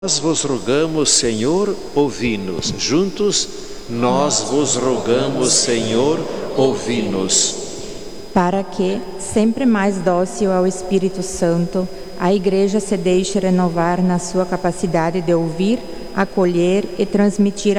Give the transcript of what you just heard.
Nós vos rogamos, Senhor, ouvi-nos. Juntos, nós vos rogamos, Senhor, ouvi-nos. Para que, sempre mais dócil ao Espírito Santo, a Igreja se deixe renovar na sua capacidade de ouvir, acolher e transmitir